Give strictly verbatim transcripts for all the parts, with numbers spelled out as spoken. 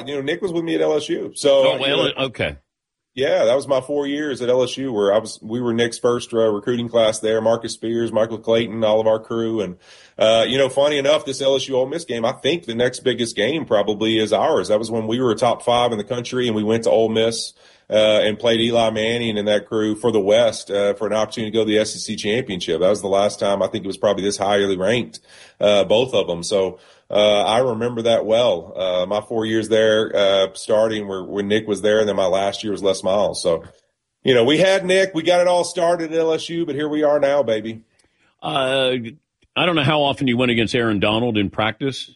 you know, Nick was with me at L S U. So, oh, well, you know, okay. Yeah, that was my four years at L S U where I was. We were Nick's first uh, recruiting class there. Marcus Spears, Michael Clayton, all of our crew, and uh, you know, funny enough, this L S U Ole Miss game, I think the next biggest game probably is ours. That was when we were top five in the country, and we went to Ole Miss uh, and played Eli Manning and that crew for the West uh, for an opportunity to go to the S E C championship. That was the last time I think it was probably this highly ranked, uh, both of them. So. Uh, I remember that well. Uh, my four years there, uh, starting where, when Nick was there, and then my last year was Les Miles. So, you know, we had Nick, we got it all started at L S U, but here we are now, baby. Uh, I don't know how often you went against Aaron Donald in practice.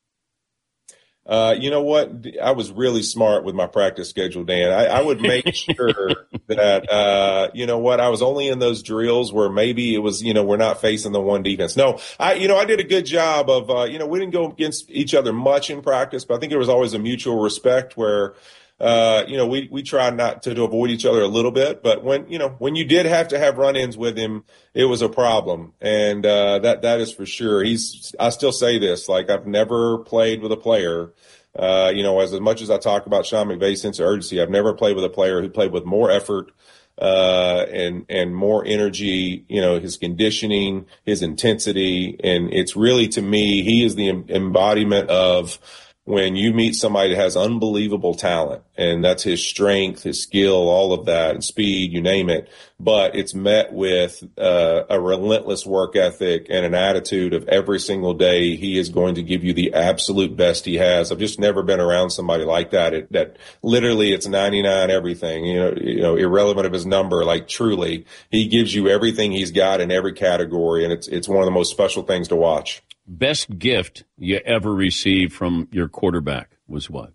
Uh, you know what? I was really smart with my practice schedule, Dan. I, I would make sure that, uh, you know what? I was only in those drills where maybe it was, you know, we're not facing the one defense. No, I, you know, I did a good job of, uh, you know, we didn't go against each other much in practice, but I think there was always a mutual respect where, uh, you know, we, we tried not to, to avoid each other a little bit, but when, you know, when you did have to have run-ins with him, it was a problem. And, uh, that, that is for sure. He's, I still say this, like I've never played with a player, uh, you know, as, as much as I talk about Sean McVay's sense of urgency, I've never played with a player who played with more effort, uh, and, and more energy, you know, his conditioning, his intensity. And it's really, to me, he is the embodiment of, when you meet somebody that has unbelievable talent, and that's his strength, his skill, all of that, and speed, you name it, but it's met with uh, a relentless work ethic and an attitude of every single day he is going to give you the absolute best he has. I've just never been around somebody like that. It, that literally it's ninety-nine everything, you know, you know, irrelevant of his number. Like truly, he gives you everything he's got in every category, and it's it's one of the most special things to watch. Best gift you ever received from your quarterback was what?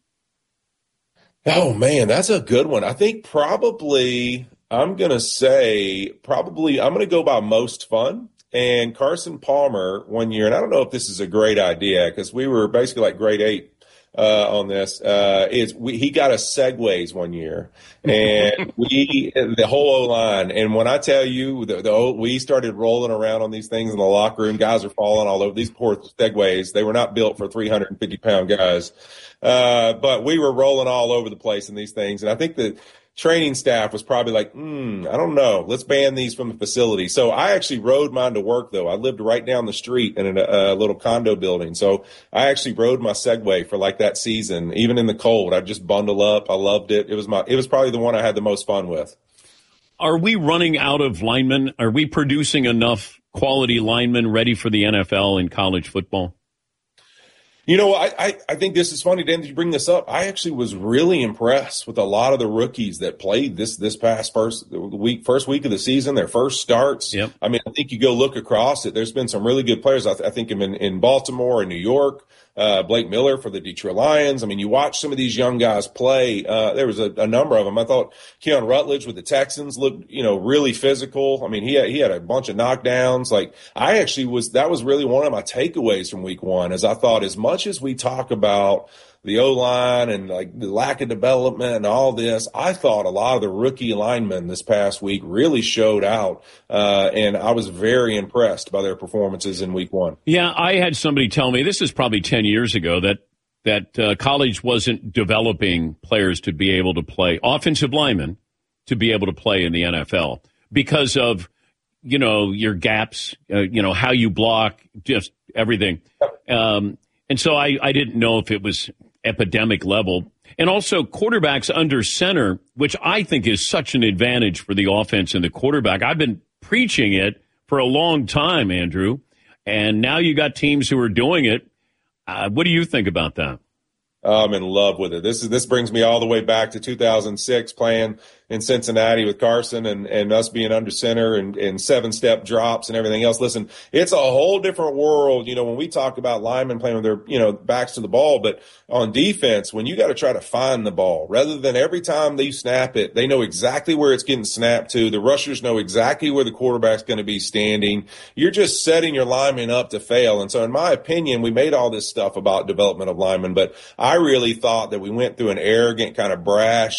Oh, man, that's a good one. I think probably I'm going to say probably I'm going to go by most fun. And Carson Palmer one year, and I don't know if this is a great idea because we were basically like grade eight uh, on this, uh, is we, he got us Segways one year, and we, the whole O-line. And when I tell you, the, the we started rolling around on these things in the locker room, guys are falling all over these poor Segways. They were not built for three hundred fifty pound guys. Uh, but we were rolling all over the place in these things. And I think the training staff was probably like, hmm, I don't know, let's ban these from the facility. So I actually rode mine to work, though. I lived right down the street in a, a little condo building. So I actually rode my Segway for like that season, even in the cold. I'd just bundle up. I loved it. It was my, it was probably the one I had the most fun with. Are we running out of linemen? Are we producing enough quality linemen ready for the N F L and college football? You know, I, I, I think this is funny, Dan, that you bring this up. I actually was really impressed with a lot of the rookies that played this this past first week, first week of the season, their first starts. Yep. I mean, I think you go look across it. There's been some really good players. I, th- I think in, in Baltimore and New York, uh, Blake Miller for the Detroit Lions. I mean, you watch some of these young guys play. Uh, there was a, a number of them. I thought Keon Rutledge with the Texans looked, you know, really physical. I mean, he had, he had a bunch of knockdowns. Like, I actually was, that was really one of my takeaways from week one, is I thought, as much as we talk about the O-line and like the lack of development and all this, I thought a lot of the rookie linemen this past week really showed out. Uh, and I was very impressed by their performances in week one. Yeah, I had somebody tell me, this is probably ten years ago, that that uh, college wasn't developing players to be able to play, offensive linemen to be able to play in the N F L because of, you know, your gaps, uh, you know, how you block, just everything. Um, and so I, I didn't know if it was epidemic level. And also quarterbacks under center, which I think is such an advantage for the offense and the quarterback. I've been preaching it for a long time, Andrew, and now you got teams who are doing it. Uh, what do you think about that? I'm in love with it. This is this brings me all the way back to two thousand six, playing in Cincinnati with Carson and, and us being under center and, and seven-step drops and everything else. Listen, it's a whole different world, you know, when we talk about linemen playing with their, you know, backs to the ball. But on defense, when you got to try to find the ball, rather than every time they snap it, they know exactly where it's getting snapped to. The rushers know exactly where the quarterback's going to be standing. You're just setting your linemen up to fail. And so in my opinion, we made all this stuff about development of linemen, but I really thought that we went through an arrogant, kind of brash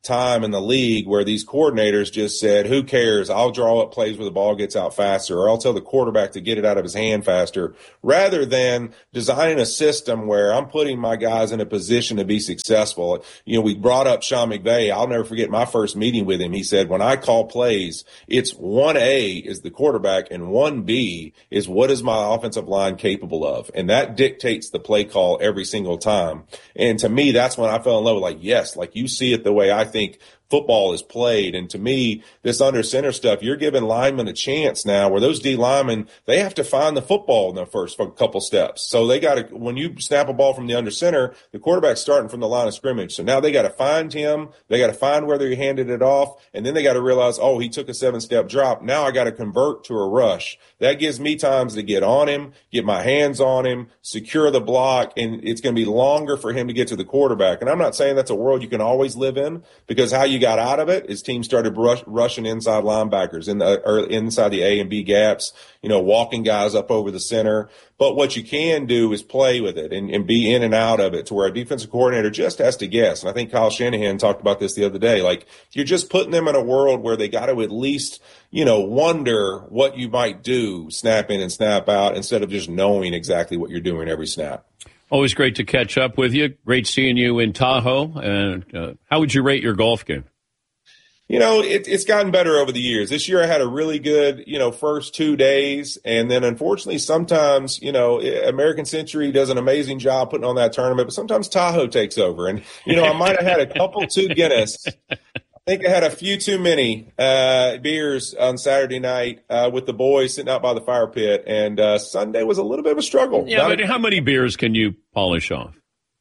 time in the league where these coordinators just said, who cares? I'll draw up plays where the ball gets out faster, or I'll tell the quarterback to get it out of his hand faster, rather than designing a system where I'm putting my guys in a position to be successful. You know, we brought up Sean McVay. I'll never forget my first meeting with him. He said, when I call plays, it's one A is the quarterback and one B is what is my offensive line capable of. And that dictates the play call every single time. And to me, that's when I fell in love with, like, yes, like you see it the way I think football is played. And to me, this under center stuff, you're giving linemen a chance now where those D linemen, they have to find the football in the first couple steps. So they got to, when you snap a ball from the under center, the quarterback's starting from the line of scrimmage. So now they got to find him. They got to find whether he handed it off. And then they got to realize, oh, he took a seven step drop. Now I got to convert to a rush. That gives me times to get on him, get my hands on him, secure the block. And it's going to be longer for him to get to the quarterback. And I'm not saying that's a world you can always live in, because how you got out of it is teams started rush, rushing inside linebackers in the or inside the A and B gaps, you know, walking guys up over the center. But what you can do is play with it and, and be in and out of it to where a defensive coordinator just has to guess. And I think Kyle Shanahan talked about this the other day. Like, you're just putting them in a world where they got to at least, you know, wonder what you might do, snap in and snap out, instead of just knowing exactly what you're doing every snap. Always great to catch up with you. Great seeing you in Tahoe. And uh, how would you rate your golf game? You know, it, it's gotten better over the years. This year I had a really good, you know, first two days. And then unfortunately, sometimes, you know, American Century does an amazing job putting on that tournament, but sometimes Tahoe takes over. And, you know, I might have had a couple two Guinness. I think I had a few too many uh, beers on Saturday night uh, with the boys sitting out by the fire pit. And uh, Sunday was a little bit of a struggle. Yeah, Not but a- how many beers can you polish off?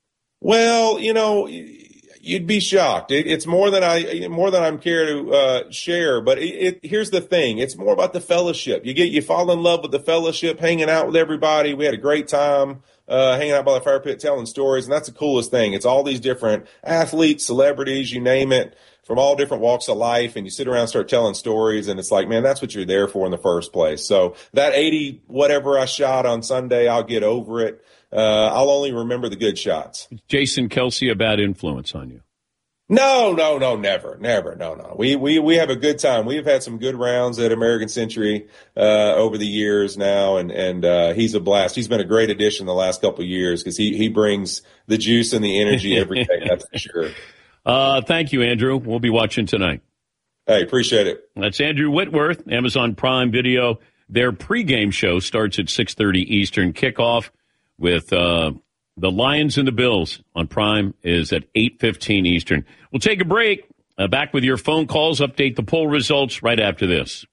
Well, you know, you'd be shocked. It, it's more than I, more than I'm care to uh, share. But it, it, here's the thing: it's more about the fellowship. You get, you fall in love with the fellowship, hanging out with everybody. We had a great time uh, hanging out by the fire pit, telling stories, and that's the coolest thing. It's all these different athletes, celebrities, you name it, from all different walks of life, and you sit around and start telling stories, and it's like, man, that's what you're there for in the first place. So that eighty whatever I shot on Sunday, I'll get over it. Uh, I'll only remember the good shots. Jason Kelce, a bad influence on you? No, no, no, never, never, no, no. We we we have a good time. We've had some good rounds at American Century uh, over the years now, and and uh, he's a blast. He's been a great addition the last couple of years because he he brings the juice and the energy every day. That's for sure. Uh, thank you, Andrew. We'll be watching tonight. Hey, appreciate it. That's Andrew Whitworth, Amazon Prime Video. Their pregame show starts at six thirty Eastern. Kickoff with uh, the Lions and the Bills on Prime is at eight fifteen Eastern. We'll take a break. Uh, back with your phone calls. Update the poll results right after this.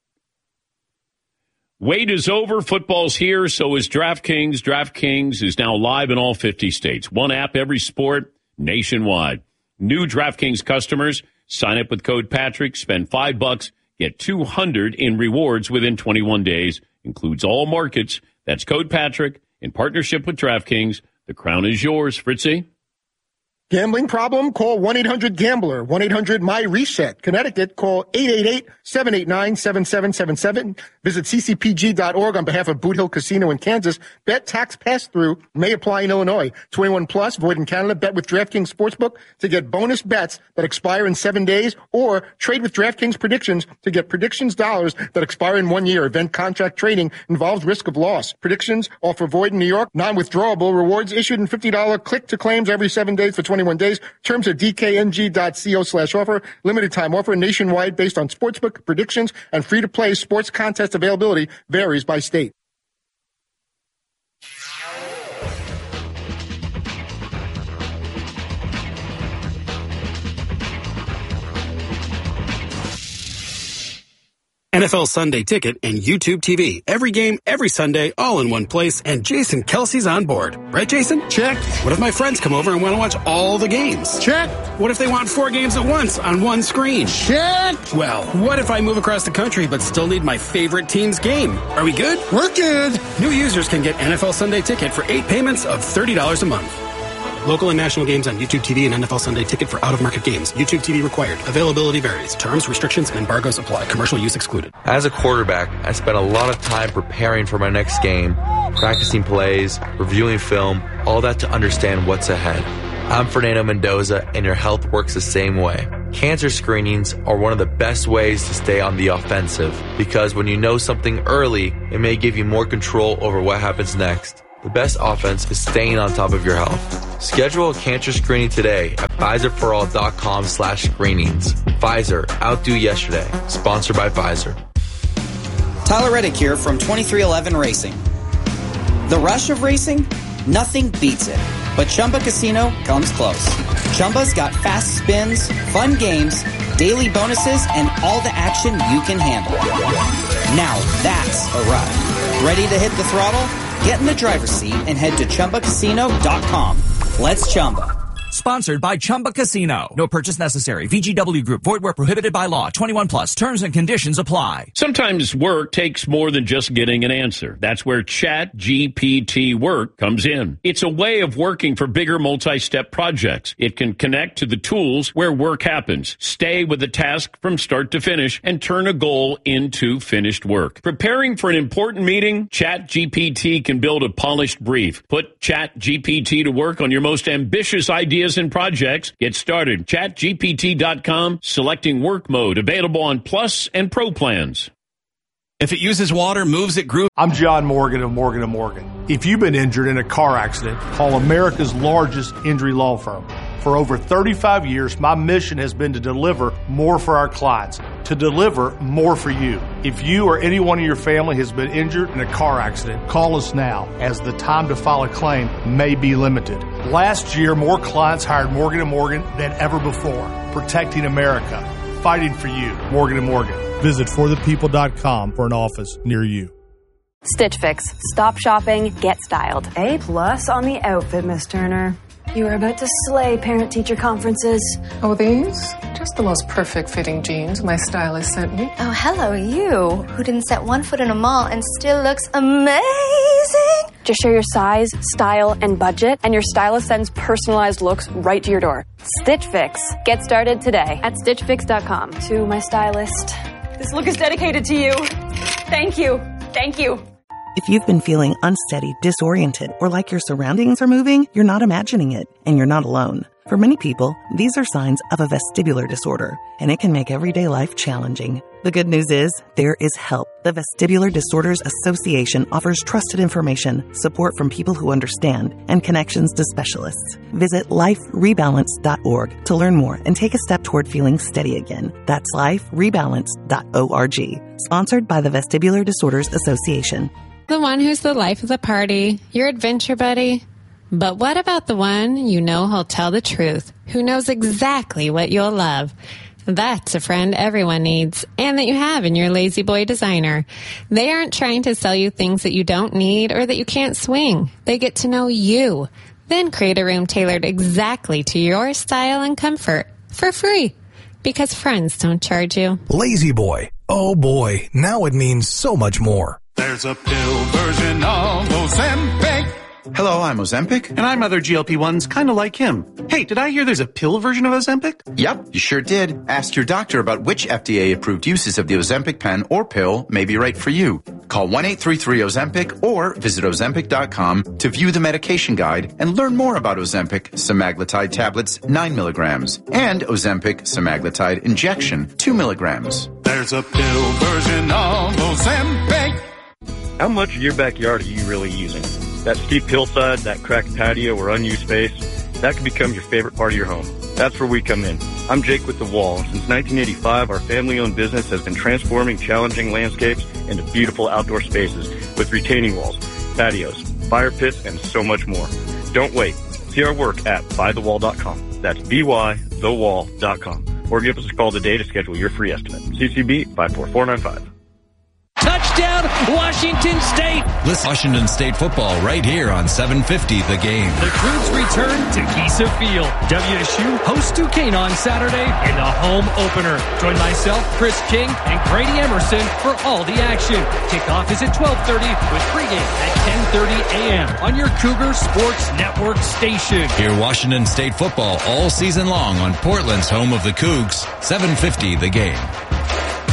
Wait is over. Football's here. So is DraftKings. DraftKings is now live in all fifty states. One app, every sport, nationwide. New DraftKings customers sign up with code Patrick, spend five bucks, get two hundred in rewards within twenty-one days. Includes all markets. That's code Patrick in partnership with DraftKings. The crown is yours, Fritzy. Gambling problem? Call one eight hundred gambler. one eight hundred my reset. Connecticut, call eight eight eight, seven eight nine, seven seven seven seven. Visit c c p g dot org on behalf of Boot Hill Casino in Kansas. Bet tax pass-through may apply in Illinois. twenty-one plus, void in Canada. Bet with DraftKings Sportsbook to get bonus bets that expire in seven days, or trade with DraftKings Predictions to get predictions dollars that expire in one year. Event contract trading involves risk of loss. Predictions offer void in New York. Non-withdrawable rewards issued in fifty dollars click-to-claims every seven days for twenty-one days. Terms at d k n g dot co slash offer. Limited time offer nationwide based on sportsbook predictions, and free-to-play sports contest availability varies by state. N F L Sunday Ticket and YouTube T V. Every game, every Sunday, all in one place, and Jason Kelce's on board. Right, Jason? Check. What if my friends come over and want to watch all the games? Check. What if they want four games at once on one screen? Check. Well, what if I move across the country but still need my favorite team's game? Are we good? We're good. New users can get N F L Sunday Ticket for eight payments of thirty dollars a month. Local and national games on YouTube T V and N F L Sunday Ticket for out-of-market games. YouTube T V required. Availability varies. Terms, restrictions, and embargoes apply. Commercial use excluded. As a quarterback, I spent a lot of time preparing for my next game, practicing plays, reviewing film, all that to understand what's ahead. I'm Fernando Mendoza, and your health works the same way. Cancer screenings are one of the best ways to stay on the offensive because when you know something early, it may give you more control over what happens next. The best offense is staying on top of your health. Schedule a cancer screening today at Pfizer-for-all.com slash screenings. Pfizer, outdo yesterday. Sponsored by Pfizer. Tyler Reddick here from twenty-three eleven Racing. The rush of racing? Nothing beats it. But Chumba Casino comes close. Chumba's got fast spins, fun games, daily bonuses, and all the action you can handle. Now that's a ride. Ready to hit the throttle? Get in the driver's seat and head to Chumba Casino dot com. Let's Chumba. Sponsored by Chumba Casino. No purchase necessary. V G W Group. Void where prohibited by law. twenty-one plus. Terms and conditions apply. Sometimes work takes more than just getting an answer. That's where Chat G P T Work comes in. It's a way of working for bigger multi-step projects. It can connect to the tools where work happens, stay with the task from start to finish, and turn a goal into finished work. Preparing for an important meeting? Chat G P T can build a polished brief. Put Chat G P T to work on your most ambitious ideas and projects. Get started. Chat G P T dot com. Selecting work mode. Available on Plus and Pro plans. If it uses water, moves it, grooves. I'm John Morgan of Morgan and Morgan. If you've been injured in a car accident, call America's largest injury law firm. For over thirty-five years, my mission has been to deliver more for our clients, to deliver more for you. If you or anyone in your family has been injured in a car accident, call us now, as the time to file a claim may be limited. Last year, more clients hired Morgan and Morgan than ever before, protecting America, fighting for you. Morgan and Morgan. Visit for the people dot com for an office near you. Stitch Fix. Stop shopping, get styled. A plus on the outfit, Miss Turner. You are about to slay parent-teacher conferences. Oh, these? Just the most perfect fitting jeans my stylist sent me. Oh, hello, you, who didn't set one foot in a mall and still looks amazing. Just share your size, style, and budget, and your stylist sends personalized looks right to your door. Stitch Fix. Get started today at stitch fix dot com. To my stylist, this look is dedicated to you. Thank you. Thank you. If you've been feeling unsteady, disoriented, or like your surroundings are moving, you're not imagining it, and you're not alone. For many people, these are signs of a vestibular disorder, and it can make everyday life challenging. The good news is, there is help. The Vestibular Disorders Association offers trusted information, support from people who understand, and connections to specialists. Visit life rebalance dot org to learn more and take a step toward feeling steady again. That's life rebalance dot org. Sponsored by the Vestibular Disorders Association. The one who's the life of the party, your adventure buddy. But what about the one you know who'll tell the truth, who knows exactly what you'll love? That's a friend everyone needs, and that you have in your Lazy Boy designer. They aren't trying to sell you things that you don't need or that you can't swing. They get to know you, then create a room tailored exactly to your style and comfort for free, because friends don't charge you. Lazy Boy. Oh boy, now it means so much more. There's a pill version of Ozempic. Hello, I'm Ozempic. And I'm other G L P ones kind of like him. Hey, did I hear there's a pill version of Ozempic? Yep, you sure did. Ask your doctor about which F D A-approved uses of the Ozempic pen or pill may be right for you. Call one eight three three Ozempic or visit Ozempic dot com to view the medication guide and learn more about Ozempic semaglutide tablets nine milligrams and Ozempic semaglutide injection two milligrams. There's a pill version of Ozempic. How much of your backyard are you really using? That steep hillside, that cracked patio, or unused space, that can become your favorite part of your home. That's where we come in. I'm Jake with The Wall. Since nineteen eighty-five, our family-owned business has been transforming challenging landscapes into beautiful outdoor spaces with retaining walls, patios, fire pits, and so much more. Don't wait. See our work at buy the wall dot com. That's B Y the wall dot com. Or give us a call today to schedule your free estimate. C C B five four four nine five. Touchdown, Washington State. Listen, Washington State football right here on seven fifty The Game. The Cougs return to Kisa Field. W S U hosts Duquesne on Saturday in the home opener. Join myself, Chris King, and Grady Emerson for all the action. Kickoff is at twelve thirty with pregame at ten thirty a.m. on your Cougar Sports Network station. Hear Washington State football all season long on Portland's home of the Cougs, seven fifty The Game.